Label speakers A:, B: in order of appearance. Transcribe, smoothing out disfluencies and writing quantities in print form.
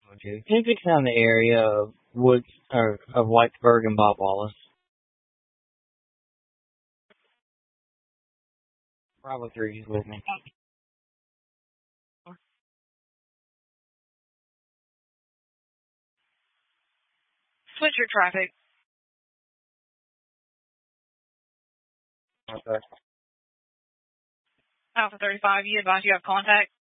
A: Okay. If it's in the area of Woods or of Whitesburg and Bob Wallace. Probably 3 is with me.
B: Switcher traffic.
A: Okay.
B: Alpha 35, you advise you have contact.